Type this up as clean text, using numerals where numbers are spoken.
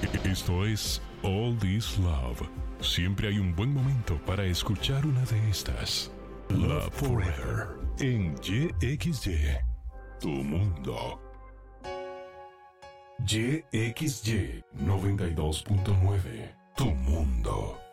Esto es All This Love. Siempre hay un buen momento para escuchar una de estas. Love Forever en YXY, tu mundo. YXY 92.9, tu mundo.